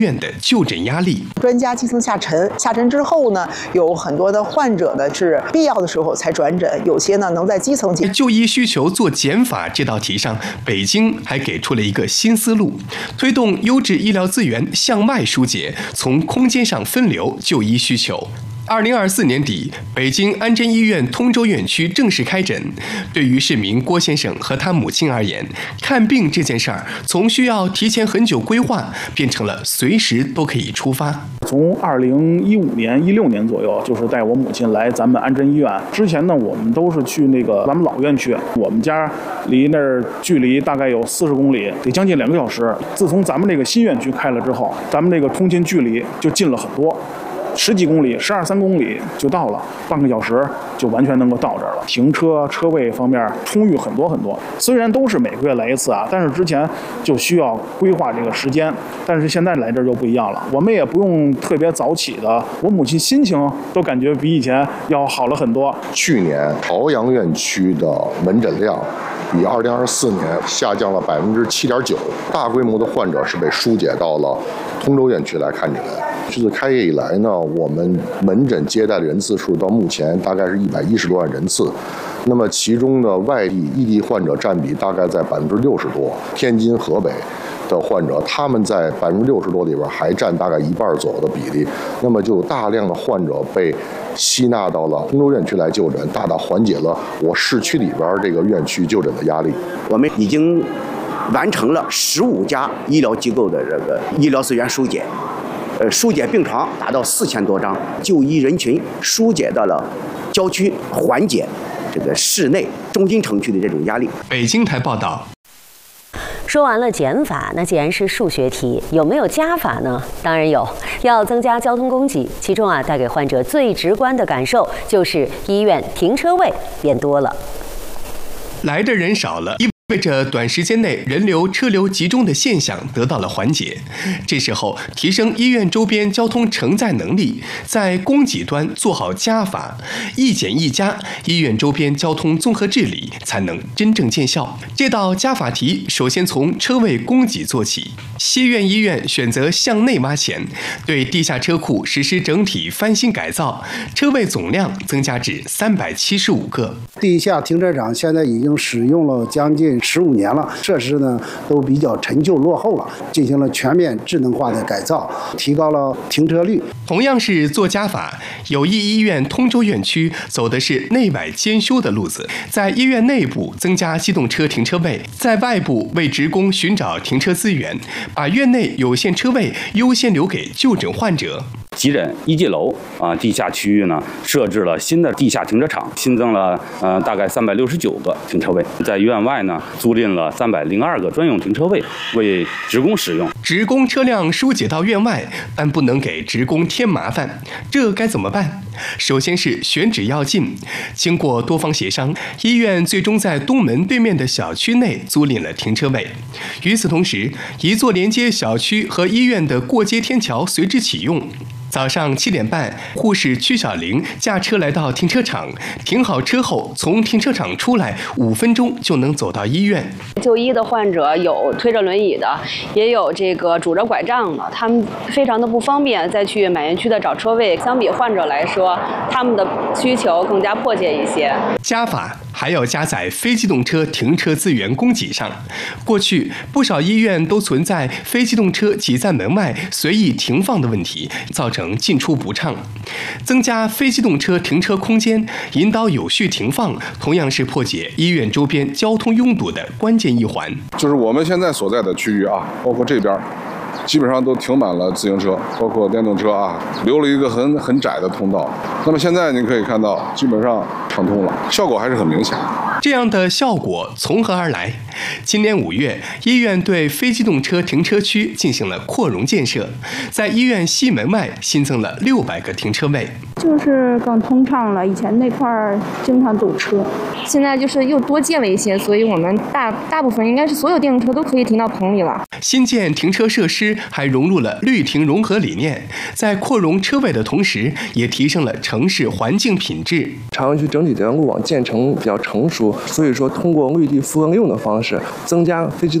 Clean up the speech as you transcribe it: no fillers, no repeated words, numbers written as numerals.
院的就诊压力。 专家基层下沉之后呢，有很多的患者呢是必要的时候才转诊，有些呢能在基层就医需求做减法这道题上，北京还给出了一个新思路，推动优质医疗资源向外疏解，从空间上分流就医需求。2024年底，北京安贞医院通州院区正式开诊。对于市民郭先生和他母亲而言，看病这件事儿从需要提前很久规划，变成了随时都可以出发。 从2015年、16年左右，就是带我母亲来咱们安贞医院。之前呢，我们都是去那个咱们老院区，我们家离那儿距离大概有40公里，得将近2个小时。自从咱们这个新院区开了之后，咱们这个通勤距离就近了很多。10几公里、12、3公里就到了，半个小时就完全能够到这儿了。停车车位方面充裕很多。虽然都是每个月来一次啊，但是之前就需要规划这个时间，但是现在来这儿就不一样了。我们也不用特别早起的，我母亲心情都感觉比以前要好了很多。 去年朝阳院区的门诊量比2024年下降了7.9%，大规模的患者是被疏解到了通州院区来看诊。自开业以来呢，我们门诊接待的人次数到目前大概是110多万人次，那么其中的外地、异地患者占比大概在60%多，天津、河北的患者，他们在60%多里边还占大概1半左右的比例，那么就有大量的患者被吸纳到了通州院区来就诊，大大缓解了我市区里边这个院区就诊的压力。 我们已经完成了15家医疗机构的这个医疗资源疏解。疏解病床达到4000多张，就医人群疏解到了郊区，缓解这个市内中心城区的这种压力。 北京台报道。 说完了减法，那既然是数学题，有没有加法呢？当然有，要增加交通供给，其中带给患者最直观的感受就是医院停车位变多了， 来的人少了，意味着短时间内人流车流集中的现象得到了缓解。这时候提升医院周边交通承载能力，在供给端做好加法，一减一加，医院周边交通综合治理才能真正见效。这道加法题首先从车位供给做起。西苑医院选择向内挖钱，对地下车库实施整体翻新改造，车位总量增加至375个。 地下停车场现在已经使用了将近15年了，设施呢都比较陈旧落后了，进行了全面智能化的改造，提高了停车率。 同样是做加法，友谊医院通州院区走的是内外兼修的路子，在医院内部增加机动车停车位，在外部为职工寻找停车资源，把院内有限车位优先留给就诊患者。 急诊1级楼地下区域呢设置了新的地下停车场，新增了大概369个停车位。在院外呢租赁了302个专用停车位为职工使用。 职工车辆疏解到院外，但不能给职工添麻烦，这该怎么办？首先是选址要近，经过多方协商，医院最终在东门对面的小区内租赁了停车位。与此同时，一座连接小区和医院的过街天桥随之启用。早上7点半，护士曲小玲驾车来到停车场，停好车后从停车场出来5分钟就能走到医院。 就医的患者有推着轮椅的，也有这个拄着拐杖的，他们非常的不方便再去满园区的找车位，相比患者来说，他们的需求更加迫切一些。 加法还要加在非机动车停车资源供给上。过去不少医院都存在非机动车挤在门外随意停放的问题，造成进出不畅。增加非机动车停车空间，引导有序停放，同样是破解医院周边交通拥堵的关键一环。 就是我们现在所在的区域包括这边基本上都停满了自行车，包括电动车留了一个很窄的通道。那么现在您可以看到，基本上畅通了，效果还是很明显。 这样的效果从何而来？今年5月，医院对非机动车停车区进行了扩容建设，在医院西门外新增了600个停车位， 就是更通畅了。以前那块儿经常堵车，现在就是又多建了一些，所以我们大部分应该是所有电动车都可以停到棚里了。 新建停车设施还融入了绿停融合理念，在扩容车位的同时，也提升了城市环境品质。 朝阳区整体的路网建成比较成熟，所以说通过绿地复合用的方式，增加非机动